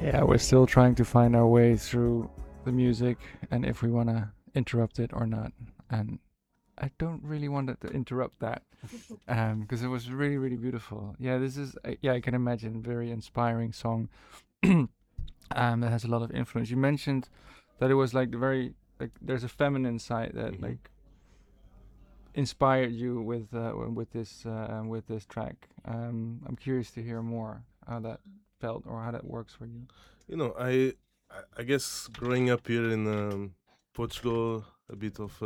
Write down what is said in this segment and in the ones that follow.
Yeah, we're still trying to find our way through the music and if we want to interrupt it or not. And I don't really want to interrupt that because it was really, really beautiful. Yeah, this is, yeah, I can imagine, very inspiring song that has a lot of influence. You mentioned that it was like like, there's a feminine side that Hmm. like inspired you with this track. I'm curious to hear more how that felt or how that works for you. You know, I guess growing up here in Portugal, a bit of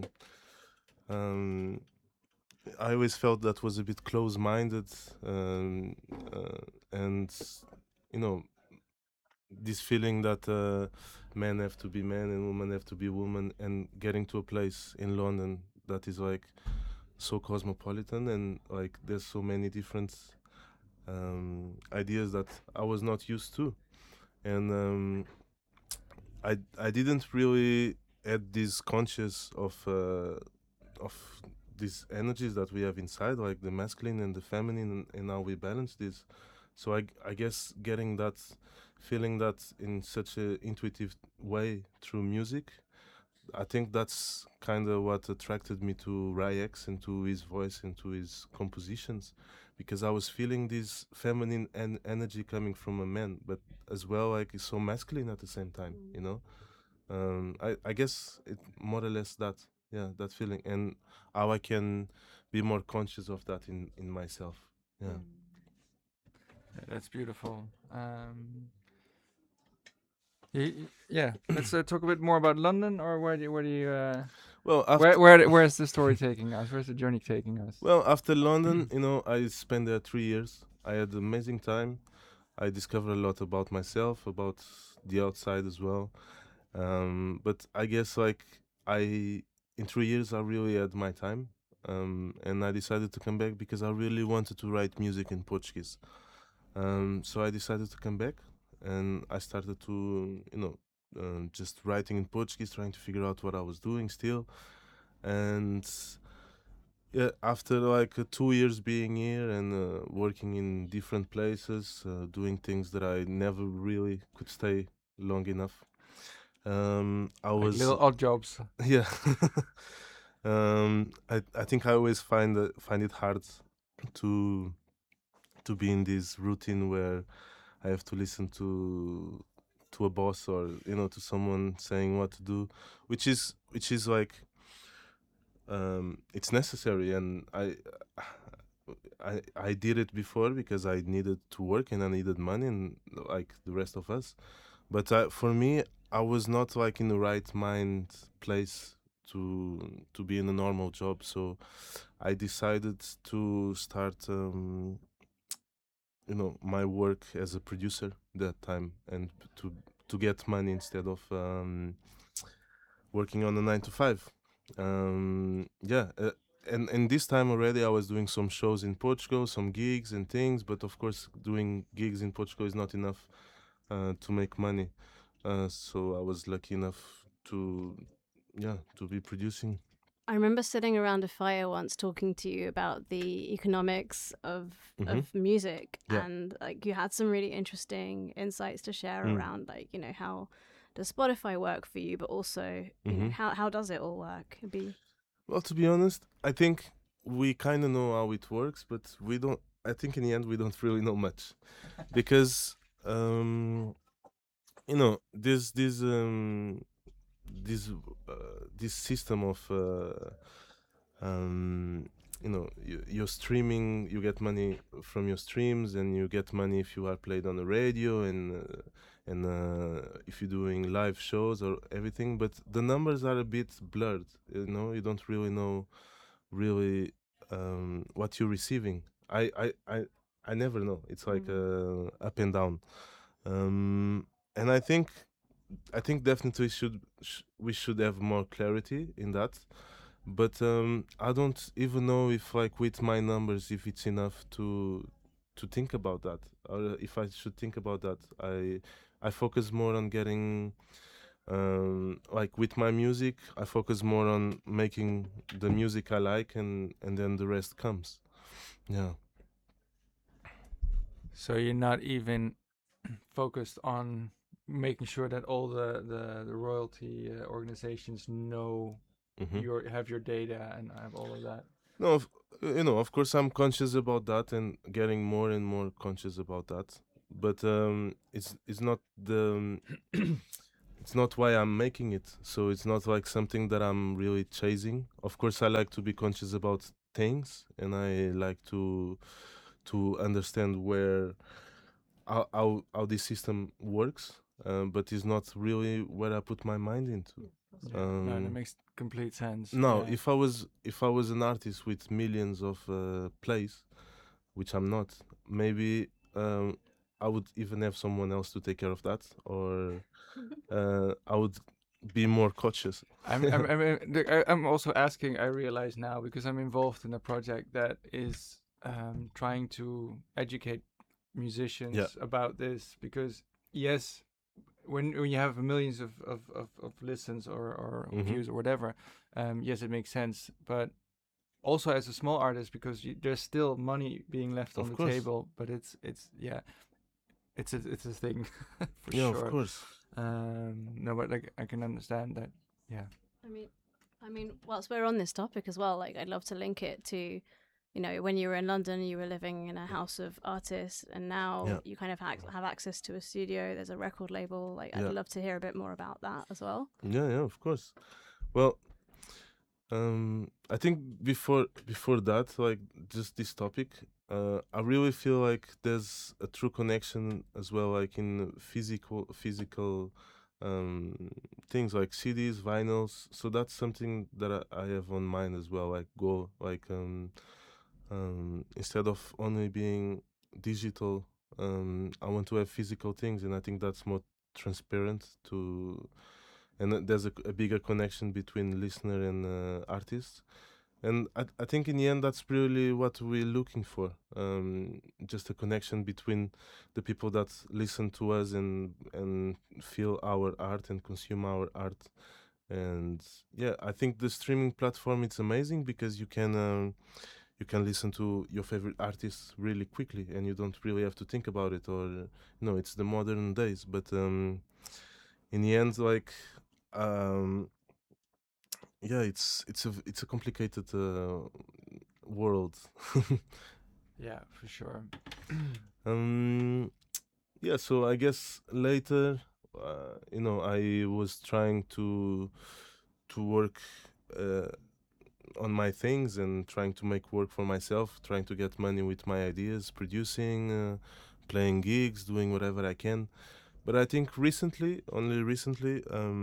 um, I always felt that was a bit close-minded, um, and you know, this feeling that men have to be men and women have to be women, and getting to a place in London that is like so cosmopolitan and like there's so many different ideas that I was not used to, and I didn't really had this conscious of these energies that we have inside, like the masculine and the feminine, and how we balance this. So I guess getting that, feeling that in such a intuitive way through music, I think that's kind of what attracted me to Ryx and to his voice and to his compositions, because I was feeling this feminine energy coming from a man, but as well like it's so masculine at the same time, you know. I guess it more or less that, yeah, that feeling, and how I can be more conscious of that in myself. Yeah. Yeah, that's beautiful. Yeah. Let's talk a bit more about London, or where do you Well, after where's the story taking us? Where's the journey taking us? well after London, you know, I spent there 3 years. I had an amazing time. I discovered a lot about myself, about the outside as well. But I guess like I in 3 years I really had my time. And I decided to come back because I really wanted to write music in Portuguese. So I decided to come back, and I started to, just writing in Portuguese, trying to figure out what I was doing still. And yeah, after like 2 years being here and working in different places, doing things that I never really could stay long enough. I Like was little odd jobs. yeah. I think I always find it hard to be in this routine where I have to listen to a boss, or to someone saying what to do, which is like it's necessary, and I did it before because I needed to work and I needed money, and like the rest of us. But for me, I was not like in the right mind place to be in a normal job. So I decided to start, my work as a producer that time, and to get money instead of working on a 9 to 5. Yeah. And this time already I was doing some shows in Portugal, some gigs and things, but of course doing gigs in Portugal is not enough to make money. So I was lucky enough to, yeah, to be producing. I remember sitting around a fire once talking to you about the economics Mm-hmm. of music, Yeah. and like you had some really interesting insights to share Mm. around, like, how does Spotify work for you, but also, Mm-hmm. how does it all work? It'd be Well, to be honest, I think we kind of know how it works, but we don't. I think in the end we don't really know much, because um, this system of um, you're streaming, you get money from your streams, and you get money if you are played on the radio, and if you're doing live shows or everything. But the numbers are a bit blurred. You don't really know really what you're receiving. I never know. It's like up and down. And I think definitely we should have more clarity in that. But I don't even know if, like, with my numbers, if it's enough to think about that, or if I should think about that. I focus more on getting, like, with my music. I focus more on making the music I like, and then the rest comes. Yeah. So you're not even focused on making sure that all the royalty organizations know have your data and have all of that. No, of course, I'm conscious about that and getting more and more conscious about that. But it's not the it's not why I'm making it. So it's not like something that I'm really chasing. Of course, I like to be conscious about things, and I like to understand where how this system works. But it's not really where I put my mind into. Yeah, no, that makes complete sense. No, Yeah. if I was an artist with millions of plays, which I'm not, maybe I would even have someone else to take care of that, or I would be more cautious. I'm also asking. I realize now because I'm involved in a project that is trying to educate musicians about this. Because yes, when you have millions of listens or views or whatever, yes, it makes sense. But also as a small artist, because there's still money being left on the table. But it's a thing for yeah, sure. Of course. No, but like I can understand that. Yeah. I mean, whilst we're on this topic as well, like I'd love to link it to, you know, when you were in London, you were living in a house of artists, and now you kind of have access to a studio. There's a record label. Like, I'd love to hear a bit more about that as well. Yeah, of course. Well, I think before that, like just this topic, I really feel like there's a true connection as well, like in physical things like CDs, vinyls. So that's something that I have on mind as well. Like instead of only being digital, I want to have physical things, and I think that's more transparent to, and there's a bigger connection between listener and artist. And I think in the end that's really what we're looking for, just a connection between the people that listen to us and feel our art and consume our art. And yeah, I think the streaming platform, it's amazing because you can listen to your favorite artists really quickly, and you don't really have to think about it, or it's the modern days. But in the end, like yeah, it's a complicated world. Yeah, for sure. Yeah, so I guess later, I was trying to work on my things and trying to make work for myself, trying to get money with my ideas, producing, playing gigs, doing whatever I can. But I think only recently,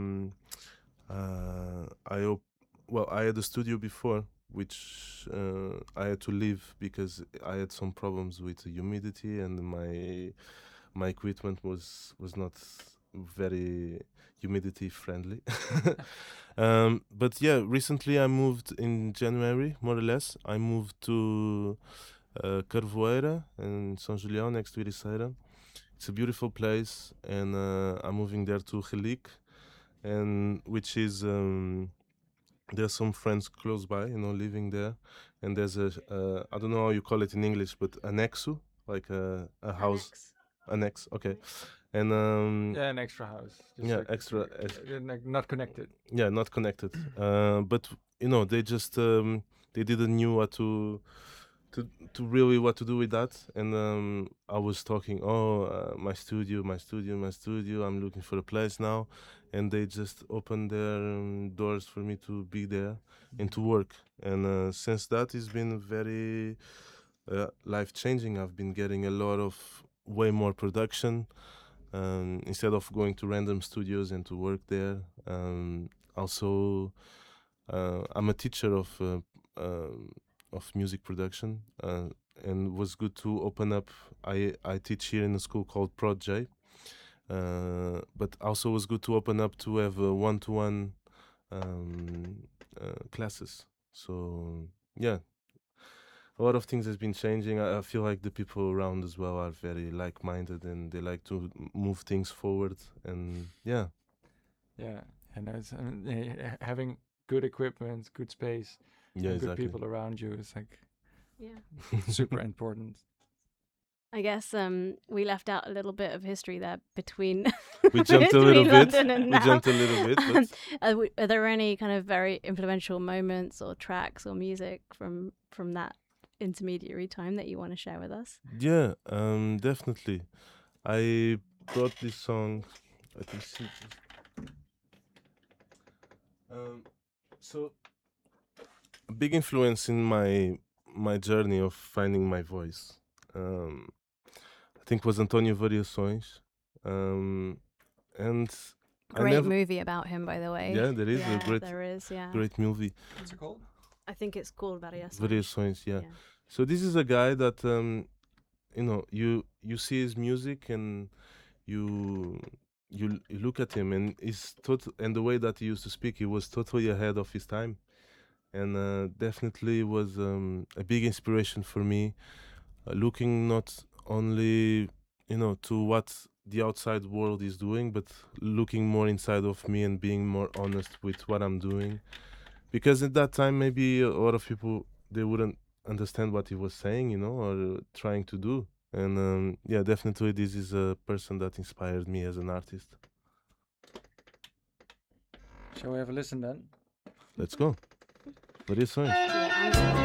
I had a studio before, which I had to leave because I had some problems with the humidity, and my equipment was not very humidity friendly. But yeah, recently I moved in January, more or less. I moved to Carvoeira in São Julião, next to Ericeira. It's a beautiful place, and I'm moving there to Relique, and which is there's some friends close by, living there, and there's I don't know how you call it in English, but annexo, like a house annex. Okay, and yeah, an extra house. Just yeah, like extra, not connected. Yeah, not connected. But they just they didn't knew to really what to do with that, and I was talking, my studio, I'm looking for a place now, and they just opened their doors for me to be there and to work. And since that, it's been very life changing. I've been getting a lot of way more production, instead of going to random studios and to work there. Also, I'm a teacher of music production, and was good to open up. I teach here in a school called Prod J, but also was good to open up to have one-to-one classes. So yeah, a lot of things has been changing. I feel like the people around as well are very like-minded, and they like to move things forward. And yeah, and it's, having good equipment, good space, yeah, and good exactly. people around you is like Yeah, super important. I guess we left out a little bit of history there between. We jumped a little between bit. London and We now. jumped a little bit, but Are there any kind of very influential moments or tracks or music from that intermediary time that you want to share with us? yeah, definitely. I brought this song. Let me see. So a big influence in my journey of finding my voice, I think was António Variações, and I Great never. movie about him, by the way. Yeah, there is a Yeah, great there is. Yeah, great movie. What's it called? I think it's called Variações. Variações, yeah. Yeah. So this is a guy that you see his music and you you look at him and and the way that he used to speak, he was totally ahead of his time, and definitely was a big inspiration for me. Looking not only to what the outside world is doing, but looking more inside of me and being more honest with what I'm doing, because at that time maybe a lot of people, they wouldn't understand what he was saying, or trying to do. And yeah, definitely this is a person that inspired me as an artist. Shall we have a listen then? Let's go. Variações. Yeah,